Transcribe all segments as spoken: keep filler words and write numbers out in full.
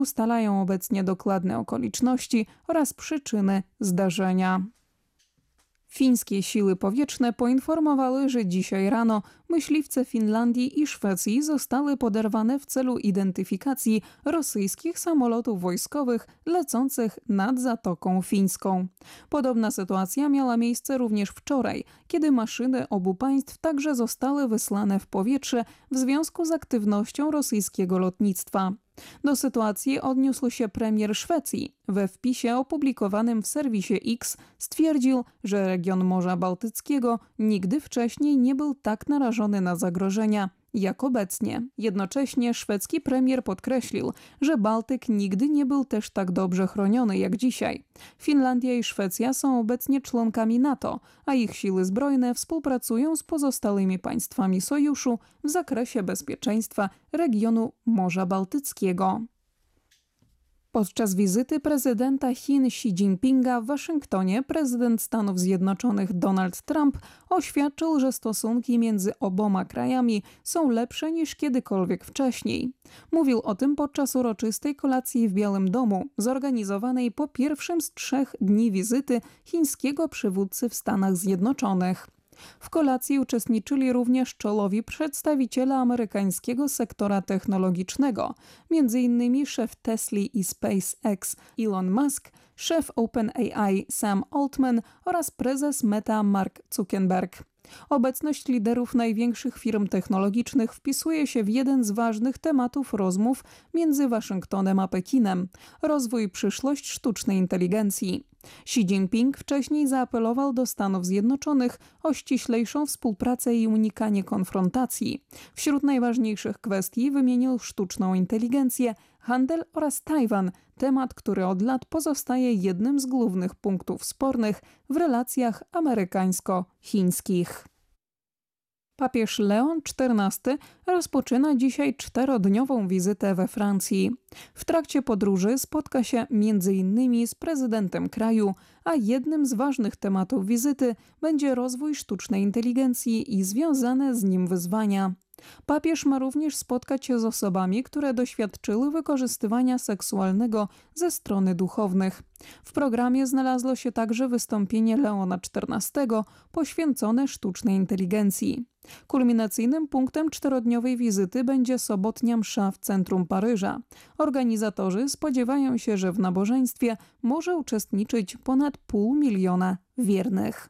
Ustalają obecnie dokładne okoliczności oraz przyczyny zdarzenia. Fińskie siły powietrzne poinformowały, że dzisiaj rano myśliwce Finlandii i Szwecji zostały poderwane w celu identyfikacji rosyjskich samolotów wojskowych lecących nad Zatoką Fińską. Podobna sytuacja miała miejsce również wczoraj, kiedy maszyny obu państw także zostały wysłane w powietrze w związku z aktywnością rosyjskiego lotnictwa. Do sytuacji odniósł się premier Szwecji. We wpisie opublikowanym w serwisie X stwierdził, że region Morza Bałtyckiego nigdy wcześniej nie był tak narażony na zagrożenia jak obecnie. Jednocześnie szwedzki premier podkreślił, że Bałtyk nigdy nie był też tak dobrze chroniony jak dzisiaj. Finlandia i Szwecja są obecnie członkami NATO, a ich siły zbrojne współpracują z pozostałymi państwami sojuszu w zakresie bezpieczeństwa regionu Morza Bałtyckiego. Podczas wizyty prezydenta Chin Xi Jinpinga w Waszyngtonie prezydent Stanów Zjednoczonych Donald Trump oświadczył, że stosunki między oboma krajami są lepsze niż kiedykolwiek wcześniej. Mówił o tym podczas uroczystej kolacji w Białym Domu, zorganizowanej po pierwszym z trzech dni wizyty chińskiego przywódcy w Stanach Zjednoczonych. W kolacji uczestniczyli również czołowi przedstawiciele amerykańskiego sektora technologicznego, między innymi szef Tesli i SpaceX Elon Musk, szef OpenAI Sam Altman oraz prezes Meta Mark Zuckerberg. Obecność liderów największych firm technologicznych wpisuje się w jeden z ważnych tematów rozmów między Waszyngtonem a Pekinem – rozwój i przyszłość sztucznej inteligencji. Xi Jinping wcześniej zaapelował do Stanów Zjednoczonych o ściślejszą współpracę i unikanie konfrontacji. Wśród najważniejszych kwestii wymienił sztuczną inteligencję, handel oraz Tajwan, temat, który od lat pozostaje jednym z głównych punktów spornych w relacjach amerykańsko-chińskich. Papież Leon czternasty rozpoczyna dzisiaj czterodniową wizytę we Francji. W trakcie podróży spotka się między innymi z prezydentem kraju, a jednym z ważnych tematów wizyty będzie rozwój sztucznej inteligencji i związane z nim wyzwania. Papież ma również spotkać się z osobami, które doświadczyły wykorzystywania seksualnego ze strony duchownych. W programie znalazło się także wystąpienie Leona czternastego poświęcone sztucznej inteligencji. Kulminacyjnym punktem czterodniowej wizyty będzie sobotnia msza w centrum Paryża. Organizatorzy spodziewają się, że w nabożeństwie może uczestniczyć ponad pół miliona wiernych.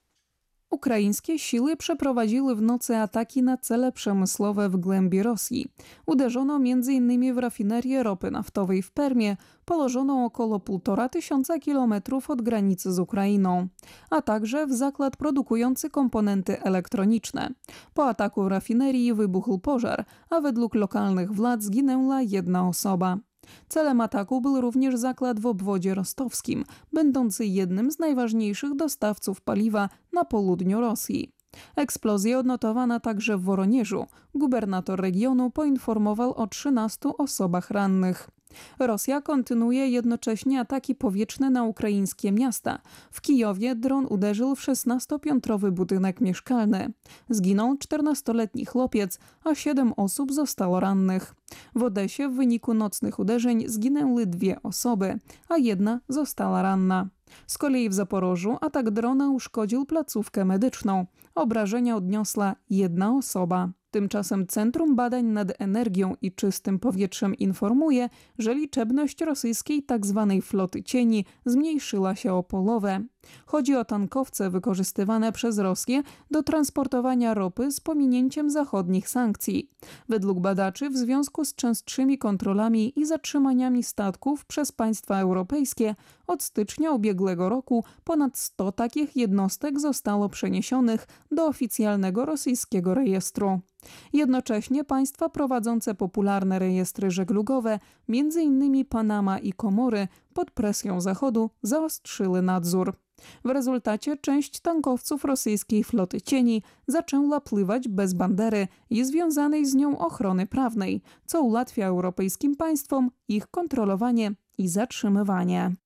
Ukraińskie siły przeprowadziły w nocy ataki na cele przemysłowe w głębi Rosji. Uderzono między innymi w rafinerię ropy naftowej w Permie, położoną około półtora tysiąca kilometrów od granicy z Ukrainą, a także w zakład produkujący komponenty elektroniczne. Po ataku w rafinerii wybuchł pożar, a według lokalnych władz zginęła jedna osoba. Celem ataku był również zakład w obwodzie rostowskim, będący jednym z najważniejszych dostawców paliwa na południu Rosji. Eksplozję odnotowano także w Woronieżu. Gubernator regionu poinformował o trzynastu osobach rannych. Rosja kontynuuje jednocześnie ataki powietrzne na ukraińskie miasta. W Kijowie dron uderzył w szesnastopiętrowy budynek mieszkalny. Zginął czternastoletni chłopiec, a siedem osób zostało rannych. W Odesie w wyniku nocnych uderzeń zginęły dwie osoby, a jedna została ranna. Z kolei w Zaporożu atak drona uszkodził placówkę medyczną. Obrażenia odniosła jedna osoba. Tymczasem Centrum Badań nad Energią i Czystym Powietrzem informuje, że liczebność rosyjskiej tzw. floty cieni zmniejszyła się o połowę. Chodzi o tankowce wykorzystywane przez Rosję do transportowania ropy z pominięciem zachodnich sankcji. Według badaczy w związku z częstszymi kontrolami i zatrzymaniami statków przez państwa europejskie od stycznia ubiegłego roku ponad sto takich jednostek zostało przeniesionych do oficjalnego rosyjskiego rejestru. Jednocześnie państwa prowadzące popularne rejestry żeglugowe, między innymi Panama i Komory, pod presją Zachodu zaostrzyły nadzór. W rezultacie część tankowców rosyjskiej floty cieni zaczęła pływać bez bandery i związanej z nią ochrony prawnej, co ułatwia europejskim państwom ich kontrolowanie i zatrzymywanie.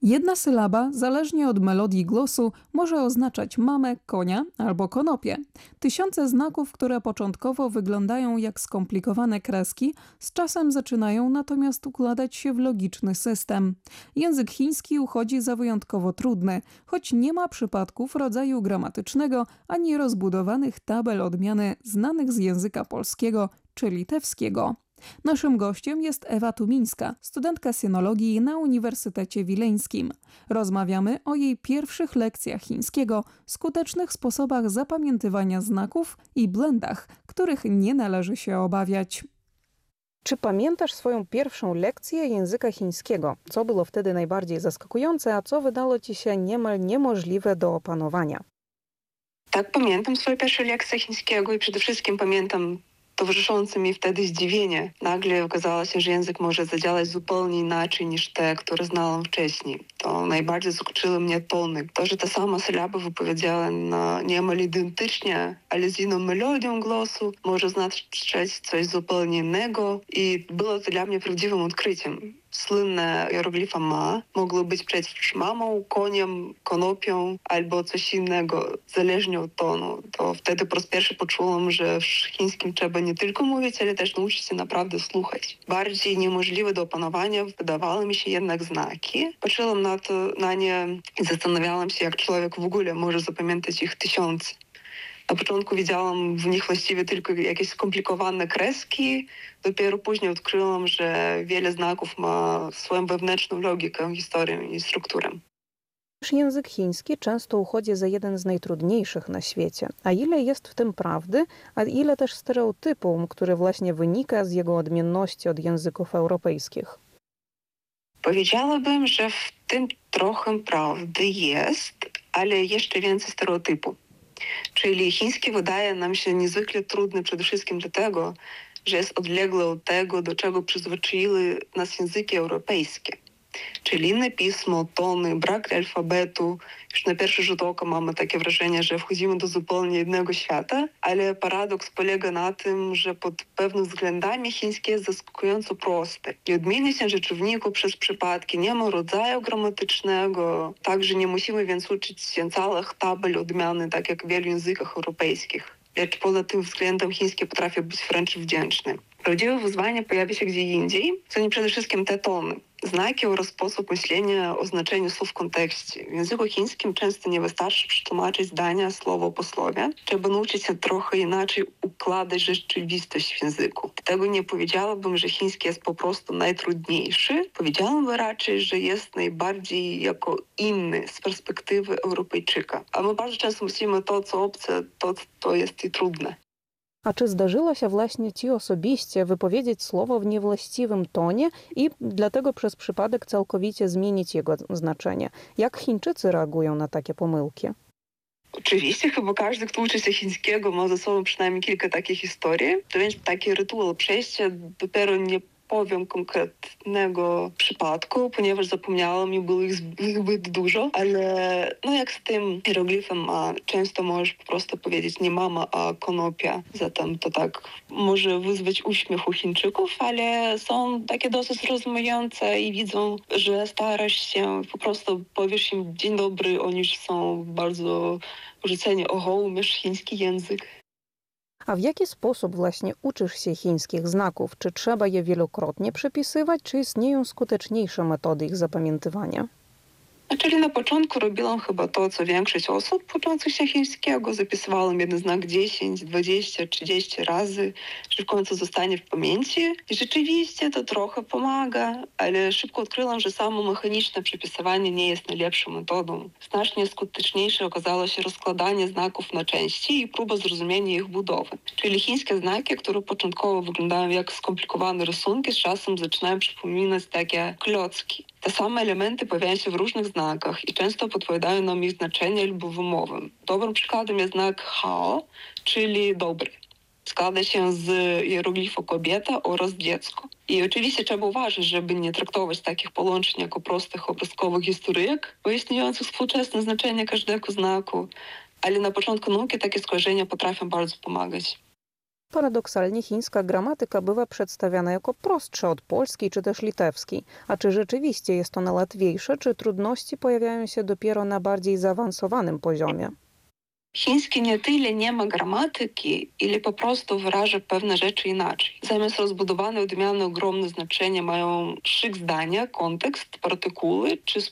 Jedna sylaba, zależnie od melodii głosu, może oznaczać mamę, konia albo konopię. Tysiące znaków, które początkowo wyglądają jak skomplikowane kreski, z czasem zaczynają natomiast układać się w logiczny system. Język chiński uchodzi za wyjątkowo trudny, choć nie ma przypadków rodzaju gramatycznego ani rozbudowanych tabel odmiany znanych z języka polskiego czy litewskiego. Naszym gościem jest Ewa Tumińska, studentka sinologii na Uniwersytecie Wileńskim. Rozmawiamy o jej pierwszych lekcjach chińskiego, skutecznych sposobach zapamiętywania znaków i błędach, których nie należy się obawiać. Czy pamiętasz swoją pierwszą lekcję języka chińskiego? Co było wtedy najbardziej zaskakujące, a co wydało ci się niemal niemożliwe do opanowania? Tak, pamiętam swoje pierwsze lekcje chińskiego i przede wszystkim pamiętam towarzyszące mi wtedy zdziwienie. Nagle okazało się, że język może zadziałać zupełnie inaczej niż te, które znałam wcześniej. To najbardziej zaskoczyło mnie tony. To, że ta sama sylaba wypowiedziała na niemal identycznie, ale z inną melodią głosu, może znaczyć coś zupełnie innego i było to dla mnie prawdziwym odkryciem. Słynne hieroglifa ma mogły być przecież mamą, koniem, konopią albo coś innego, zależnie od tonu. To wtedy po raz pierwszy poczułam, że w chińskim trzeba nie tylko mówić, ale też nauczyć się naprawdę słuchać. Bardziej niemożliwe do opanowania wydawały mi się jednak znaki. Patrzyłam na to, na nie i zastanawiałam się, jak człowiek w ogóle może zapamiętać ich tysiące. Na początku widziałam w nich właściwie tylko jakieś skomplikowane kreski. Dopiero później odkryłam, że wiele znaków ma swoją wewnętrzną logikę, historię i strukturę. Język chiński często uchodzi za jeden z najtrudniejszych na świecie. A ile jest w tym prawdy, a ile też stereotypu, który właśnie wynika z jego odmienności od języków europejskich? Powiedziałabym, że w tym trochę prawdy jest, ale jeszcze więcej stereotypu. Czyli chiński wydaje nam się niezwykle trudny przede wszystkim dlatego, że jest odległy od tego, do czego przyzwyczaiły nas języki europejskie. Czyli inne pismo, tony, brak alfabetu. Już na pierwszy rzut oka mamy takie wrażenie, że wchodzimy do zupełnie innego świata, ale paradoks polega na tym, że pod pewnymi względami chiński jest zaskakująco prosty. Nie odmienia się rzeczowniku przez przypadki, nie ma rodzaju gramatycznego, także nie musimy więc uczyć się całych tabel odmiany, tak jak w wielu językach europejskich. Lecz poza tym względem chiński potrafi być wręcz wdzięczny. Prawdziwe wyzwanie pojawia się gdzie indziej, co nie przede wszystkim te tony. Znaki oraz sposób myślenia o znaczeniu słów w kontekście. W języku chińskim często nie wystarczy przetłumaczyć zdania słowo po słowie. Trzeba nauczyć się trochę inaczej układać rzeczywistość w języku. Dlatego nie powiedziałabym, że chiński jest po prostu najtrudniejszy. Powiedziałabym raczej, że jest najbardziej jako inny z perspektywy Europejczyka. A my bardzo często myślimy to, co obce, to, to jest i trudne. A czy zdarzyło się właśnie ci osobiście wypowiedzieć słowo w niewłaściwym tonie i dlatego przez przypadek całkowicie zmienić jego znaczenie? Jak Chińczycy reagują na takie pomyłki? Oczywiście, chyba każdy, kto uczy się chińskiego, ma za sobą przynajmniej kilka takich historii. To więc taki rytuał przejścia dopiero nie powiem konkretnego przypadku, ponieważ zapomniałam i było ich zbyt dużo, ale no jak z tym hieroglifem a często możesz po prostu powiedzieć nie mama, a konopia. Zatem to tak może wyzwać uśmiech u Chińczyków, ale są takie dosyć rozumiejące i widzą, że starasz się, po prostu powiesz im dzień dobry, oni już są bardzo rzuceni, oho, umiesz chiński język. A w jaki sposób właśnie uczysz się chińskich znaków? Czy trzeba je wielokrotnie przepisywać, czy istnieją skuteczniejsze metody ich zapamiętywania? Czyli na początku robiłam chyba to, co większość osób uczących się chińskiego. Zapisywałam jeden znak dziesięć, dwadzieścia, trzydzieści razy, że w końcu zostanie w pamięci. I rzeczywiście to trochę pomaga, ale szybko odkryłam, że samo mechaniczne przepisywanie nie jest najlepszą metodą. Znacznie skuteczniejsze okazało się rozkładanie znaków na części i próba zrozumienia ich budowy. Czyli chińskie znaki, które początkowo wyglądają jak skomplikowane rysunki, z czasem zaczynają przypominać takie klocki. Te same elementy pojawiają się w różnych znakach i często podpowiadają nam ich znaczenie albo wymowę. Dobrym przykładem jest znak hao, czyli dobry. Składa się z hieroglifu kobieta oraz dziecko. I oczywiście trzeba uważać, żeby nie traktować takich połączeń jako prostych obrazkowych historyjek, wyjaśniających współczesne znaczenie każdego znaku, ale na początku nauki takie skojarzenia potrafią bardzo pomagać. Paradoksalnie chińska gramatyka bywa przedstawiana jako prostsza od polskiej czy też litewskiej. A czy rzeczywiście jest ona łatwiejsza, czy trudności pojawiają się dopiero na bardziej zaawansowanym poziomie? Chiński nie tyle nie ma gramatyki, ile po prostu wyraża pewne rzeczy inaczej. Zamiast rozbudowane odmiany ogromne znaczenie mają szyk zdania, kontekst, partykuły czy